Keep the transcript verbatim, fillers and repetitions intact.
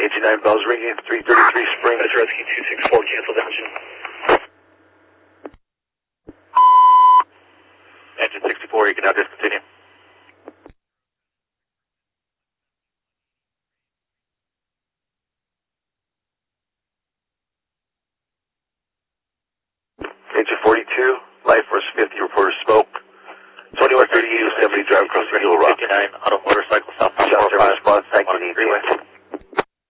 Engine nine bells ringing, three thirty-three Spring. That's Rescue two six four, cancel downship. Engine sixty-four, you can now discontinue. Engine forty-two, life force